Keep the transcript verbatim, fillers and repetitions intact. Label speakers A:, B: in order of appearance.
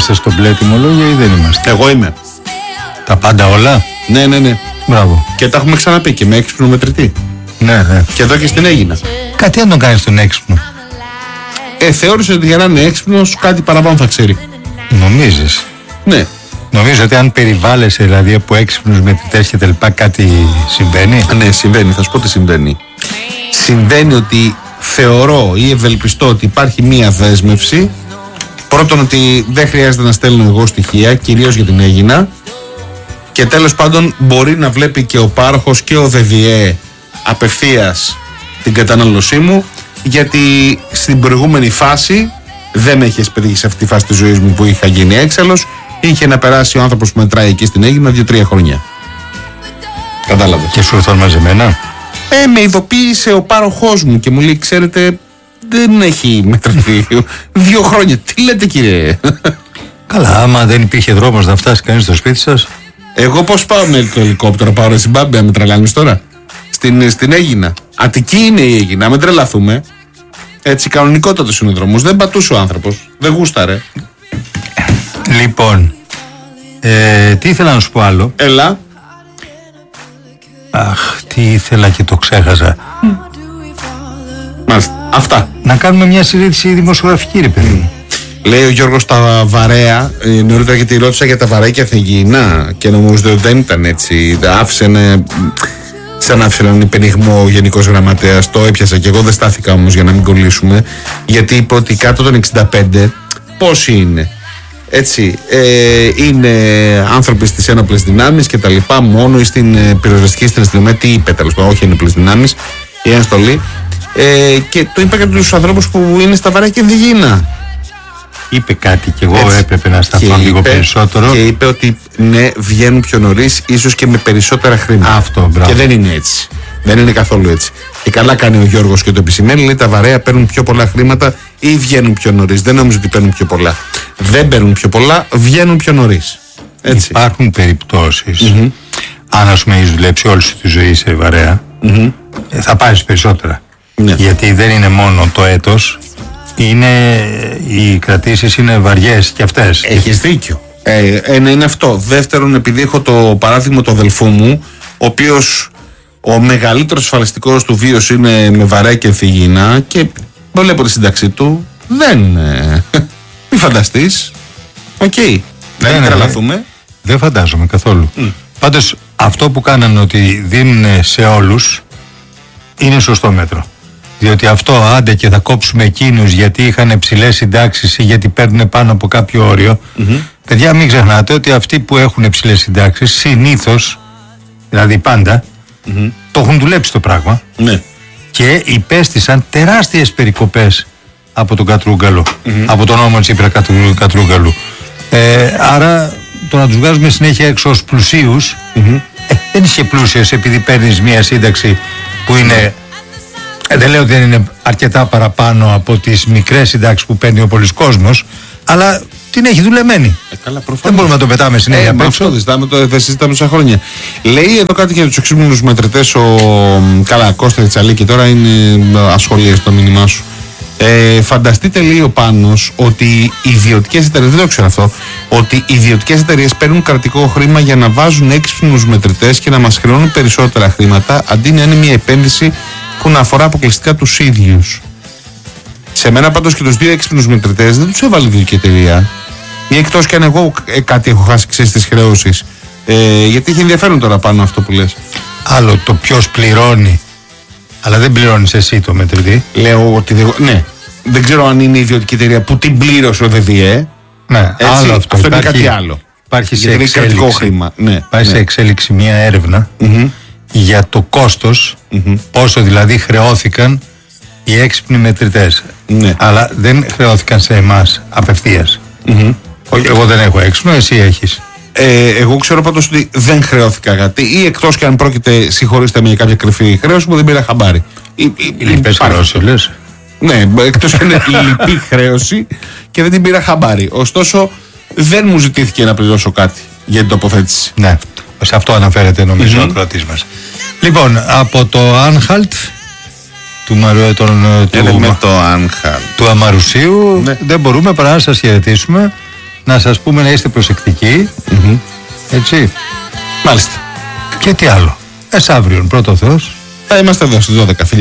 A: Είμαστε στο μπλε τιμολόγια ή δεν είμαστε?
B: Εγώ είμαι.
A: Τα πάντα όλα.
B: Ναι, ναι, ναι.
A: Μπράβο.
B: Και τα έχουμε ξαναπεί και με έξυπνο μετρητή.
A: Ναι, ναι.
B: Και εδώ και στην Έγινα.
A: Κάτι αν τον κάνει τον έξυπνο.
B: Ε, θεώρησε ότι για να είναι έξυπνος κάτι παραπάνω θα ξέρει.
A: Νομίζεις?
B: Ναι.
A: Νομίζω ότι αν περιβάλλεσαι δηλαδή από έξυπνους μετρητές και τα λοιπά, κάτι συμβαίνει.
B: Ναι, συμβαίνει. Θα σου πω τι συμβαίνει. Συμβαίνει ότι θεωρώ ή ευελπιστώ ότι υπάρχει μία δέσμευση. Πρώτον, ότι δεν χρειάζεται να στέλνω εγώ στοιχεία, κυρίως για την Έγινα. Και τέλος πάντων, μπορεί να βλέπει και ο πάροχος και ο ΔΔΕ απευθείας την κατανάλωσή μου, γιατί στην προηγούμενη φάση δεν με είχε πετύχει σε αυτή τη φάση της ζωής μου που είχα γίνει έξαλλος. Είχε να περάσει ο άνθρωπος που μετράει εκεί στην Έγινα δύο-τρία χρόνια. Κατάλαβες?
A: Και σου ήρθαν μαζεμένα.
B: Ε, με ειδοποίησε ο πάροχός μου και μου λέει, ξέρετε, δεν έχει μετρηθεί. Δύο χρόνια. Τι λέτε, κύριε?
A: Καλά, άμα δεν υπήρχε δρόμος να φτάσει κανείς στο σπίτι σας.
B: Εγώ πώς πάω με το ελικόπτερο? Πάω ρε Ζιμπάμπε, να με τρελάνεις τώρα? Στην, στην Έγινα. Αττική είναι η Έγινα, μην τρελαθούμε. Έτσι, κανονικότατος είναι ο δρόμος. Δεν πατούσε ο άνθρωπος. Δεν γούσταρε.
A: Λοιπόν, ε, τι ήθελα να σου πω άλλο.
B: Έλα.
A: Αχ, τι ήθελα και το ξέχασα.
B: Μάλιστα. Αυτά.
A: Να κάνουμε μια συζήτηση δημοσιογραφική, ρε παιδί μου.
B: Λέει ο Γιώργος τα βαρέα, ε, νωρίτερα γιατί ρώτησα για τα βαρέα και Αθηγεινά και νομίζω ότι δεν ήταν έτσι. Άφησε ένα, σαν άφησε έναν υπενιγμό ο Γενικός Γραμματέας. Το έπιασα και εγώ, δεν στάθηκα όμως για να μην κολλήσουμε. Γιατί είπε ότι κάτω των εξήντα πέντε πόσοι είναι? Έτσι, ε, είναι άνθρωποι στις ένοπλες δυνάμεις και τα λοιπά, μόνο ή στην ε, πυροσβεστική, στην αστυνομία. Τι είπε τέλος πάντων? Όχι ένοπλες δυνάμεις, η αναστολή. Ε, και το είπα και τους ανθρώπους που είναι στα βαρέα και Αθηγεινά.
A: Είπε κάτι και εγώ
B: Έτσι.
A: έπρεπε να σταθώ λίγο
B: είπε,
A: περισσότερο.
B: Και είπε ότι ναι, βγαίνουν πιο νωρίς, ίσως και με περισσότερα χρήματα.
A: Αυτό, μπράβο.
B: Και δεν είναι έτσι. Δεν είναι καθόλου έτσι. Και καλά κάνει ο Γιώργος και το επισημαίνει, λέει τα βαρέα παίρνουν πιο πολλά χρήματα ή βγαίνουν πιο νωρίς. Δεν νομίζω ότι παίρνουν πιο πολλά. Δεν παίρνουν πιο πολλά, βγαίνουν πιο νωρίς. Έτσι.
A: Υπάρχουν περιπτώσεις, mm-hmm. αν ας πούμε έχεις δουλέψει όλη σου τη ζωή σε βαρέα,
B: Mm-hmm.
A: θα πάρεις περισσότερα.
B: Ναι.
A: Γιατί δεν είναι μόνο το έτος, είναι, οι κρατήσεις είναι βαριές και αυτές.
B: Έχεις δίκιο. Ε, ένα είναι αυτό. Δεύτερον, επειδή έχω το παράδειγμα του αδελφού μου, ο οποίος ο μεγαλύτερος ασφαλιστικός του βίος είναι με βαρέα και Αθηγεινά και βλέπω τη σύνταξή του. Δεν. Ε, μη φανταστείς. Οκ. Okay.
A: Ναι,
B: δεν
A: ναι,
B: τρελαθούμε.
A: Ναι. Δεν φαντάζομαι καθόλου.
B: Mm.
A: Πάντως αυτό που κάνανε ότι δίνουν σε όλους είναι σωστό μέτρο. Διότι αυτό, άντε και θα κόψουμε εκείνους γιατί είχαν ψηλές συντάξεις ή γιατί παίρνουν πάνω από κάποιο όριο. Mm-hmm. Παιδιά, μην ξεχνάτε ότι αυτοί που έχουν ψηλές συντάξεις συνήθως, δηλαδή πάντα, mm-hmm. το έχουν δουλέψει το πράγμα.
B: Ναι.
A: Και υπέστησαν τεράστιες περικοπές από τον Κατρούγκαλο, mm-hmm. από τον νόμο Τσίπρα Κατρούγκαλου. Ε, άρα το να τους βγάζουμε συνέχεια έξω ως πλουσίους, mm-hmm. ε, δεν είσαι πλούσιος επειδή παίρνεις μια σύνταξη που είναι, ε, δεν λέω ότι δεν είναι αρκετά παραπάνω από τις μικρές συντάξεις που παίρνει ο πολύς κόσμος, αλλά την έχει δουλεμένη.
B: Ε, καλά,
A: δεν μπορούμε να το πετάμε συνέχεια.
B: Ε, αυτό δεν συζητάμε τόσα χρόνια. Λέει εδώ κάτι για τους εξήμινους μετρητές ο καλά, Κώστα Τσαλίκη, τώρα είναι ασχολίες στο μήνυμά σου. Ε, φανταστείτε, λέει ο Πάνος, ότι οι ιδιωτικές εταιρείες, δεν το ξέρω αυτό, ότι οι ιδιωτικές εταιρείες παίρνουν κρατικό χρήμα για να βάζουν έξυπνους μετρητές και να μας χρεώνουν περισσότερα χρήματα, αντί να είναι μια επένδυση που να αφορά αποκλειστικά τους ίδιους. Σε μένα πάντως και τους δύο έξυπνους μετρητές δεν τους έβαλε η ιδιωτική εταιρεία. Ή εκτός κι αν εγώ ε, κάτι έχω χάσει ξέρεις στις χρεώσεις. Ε, γιατί έχει ενδιαφέρον τώρα πάνω αυτό που λες.
A: Άλλο το ποιος πληρώνει, αλλά δεν πληρώνεις εσύ το μετρητή.
B: Λέω ότι δεν, ναι, δεν ξέρω αν είναι η ιδιωτική εταιρεία που την πλήρωσε ο ΔΔΕ.
A: Ναι,
B: έτσι,
A: άλλο αυτό.
B: αυτό
A: υπάρχει,
B: είναι κάτι άλλο.
A: Υπάρχει σε
B: γιατί
A: εξέλιξη,
B: κρατικό χρήμα. Ναι,
A: υπάρχει
B: ναι.
A: σε εξέλιξη μια έρευνα
B: Mm-hmm.
A: για το κόστος,
B: Mm-hmm.
A: πόσο δηλαδή χρεώθηκαν οι έξυπνοι μετρητές.
B: Ναι.
A: Αλλά δεν χρεώθηκαν σε εμάς απευθείας.
B: Mm-hmm.
A: Όχι, εγώ δεν έχω έξυπνο, εσύ έχεις.
B: Ε, εγώ ξέρω πάντως ότι δεν χρεώθηκα κάτι, ή εκτός και αν πρόκειται, συγχωρήστε με, για κάποια κρυφή χρέωση που δεν πήρα χαμπάρι.
A: Λυπές χρέωση, λες.
B: Ναι, εκτός και είναι λυπή χρέωση και δεν την πήρα χαμπάρι. Ωστόσο, δεν μου ζητήθηκε να πληρώσω κάτι για την τοποθέτηση.
A: Ναι, σε αυτό αναφέρεται νομίζω
B: Mm-hmm.
A: ο ακροατής μας. Λοιπόν, από το Άνχαλτ του, Μαρου, τον, του,
B: με το Άνχαλτ
A: του Αμαρουσίου,
B: ναι.
A: δεν μπορούμε παρά να σας χαιρετήσουμε να σας πούμε να είστε προσεκτικοί.
B: Mm-hmm.
A: Έτσι.
B: Μάλιστα.
A: Και τι άλλο. Εσάβριον, πρώτο Θεός.
B: Θα είμαστε εδώ στις δώδεκα, φίλια.